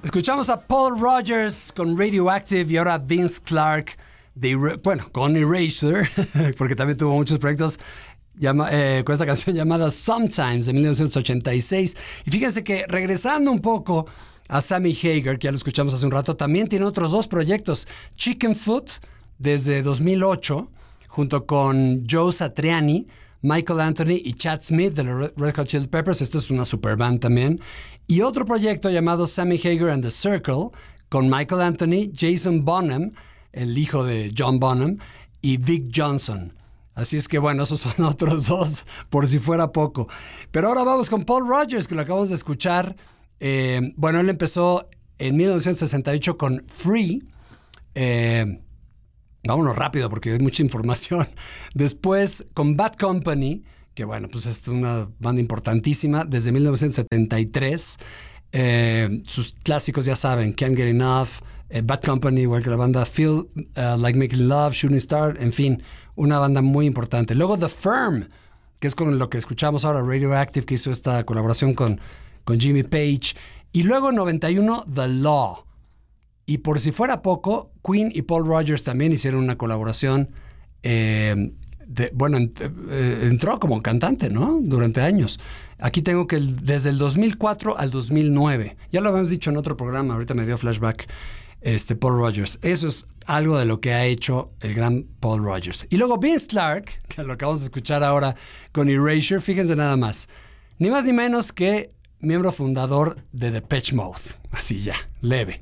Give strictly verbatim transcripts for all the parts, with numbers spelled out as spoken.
Escuchamos a Paul Rogers con Radioactive y ahora Vince Clarke, de, bueno, con Erasure, porque también tuvo muchos proyectos llama, eh, con esta canción llamada Sometimes de mil novecientos ochenta y seis. Y fíjense que regresando un poco a Sammy Hagar, que ya lo escuchamos hace un rato, también tiene otros dos proyectos. Chicken Foot desde dos mil ocho, junto con Joe Satriani, Michael Anthony y Chad Smith de los Red Hot Chili Peppers. Esto es una super band también. Y otro proyecto llamado Sammy Hagar and the Circle con Michael Anthony, Jason Bonham, el hijo de John Bonham, y Vic Johnson. Así es que bueno, esos son otros dos, por si fuera poco. Pero ahora vamos con Paul Rogers, que lo acabamos de escuchar. Eh, bueno, él empezó en mil novecientos sesenta y ocho con Free. Eh, vámonos rápido porque hay mucha información. Después con Bad Company, que bueno, pues es una banda importantísima desde mil novecientos setenta y tres. Eh, sus clásicos ya saben, Can't Get Enough, eh, Bad Company, igual que la banda Feel uh, Like Making Love, Shooting Star, en fin, una banda muy importante. Luego The Firm, que es con lo que escuchamos ahora, Radioactive, que hizo esta colaboración con, con Jimmy Page. Y luego en noventa y uno, The Law. Y por si fuera poco, Queen y Paul Rogers también hicieron una colaboración. Eh, de, bueno, ent, eh, entró como cantante, ¿no? Durante años. Aquí tengo que el, desde el dos mil cuatro al dos mil nueve. Ya lo habíamos dicho en otro programa, ahorita me dio flashback este, Paul Rogers. Eso es algo de lo que ha hecho el gran Paul Rogers. Y luego Vince Clarke, que lo acabamos de escuchar ahora con Erasure, fíjense nada más. Ni más ni menos que miembro fundador de Depeche Mode. Así ya, leve.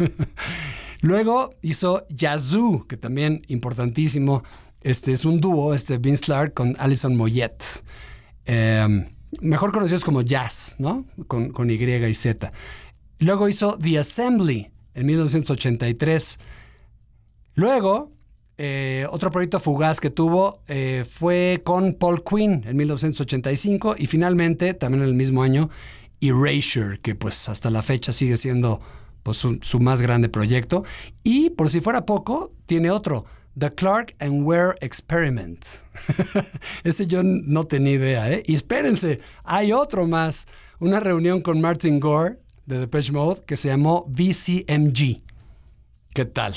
Luego hizo Yazoo, que también importantísimo. Este es un dúo, este Vince Clarke con Alison Moyet. Eh, mejor conocidos como Jazz, ¿no? Con, con Y y Z. Luego hizo The Assembly en mil novecientos ochenta y tres. Luego, eh, otro proyecto fugaz que tuvo eh, fue con Paul Quinn en mil novecientos ochenta y cinco. Y finalmente, también en el mismo año, Erasure, que pues hasta la fecha sigue siendo pues, su, su más grande proyecto. Y por si fuera poco, tiene otro, The Clarke and Ware Experiment. Ese yo no tenía idea, ¿eh? Y espérense, hay otro más. Una reunión con Martin Gore de Depeche Mode que se llamó V C M G. ¿Qué tal?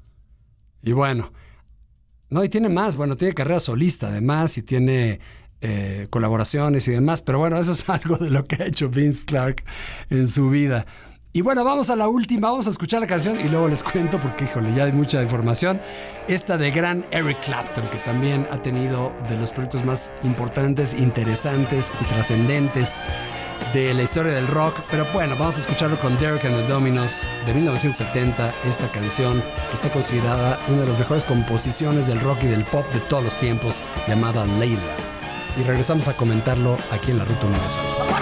Y bueno, no, y tiene más. Bueno, tiene carrera solista además y tiene eh, colaboraciones y demás. Pero bueno, eso es algo de lo que ha hecho Vince Clarke en su vida. Y bueno, vamos a la última, vamos a escuchar la canción y luego les cuento porque, híjole, ya hay mucha información. Esta de gran Eric Clapton, que también ha tenido de los proyectos más importantes, interesantes y trascendentes de la historia del rock. Pero bueno, vamos a escucharlo con Derek and the Dominos de mil novecientos setenta. Esta canción que está considerada una de las mejores composiciones del rock y del pop de todos los tiempos, llamada Layla. Y regresamos a comentarlo aquí en La Ruta Universal.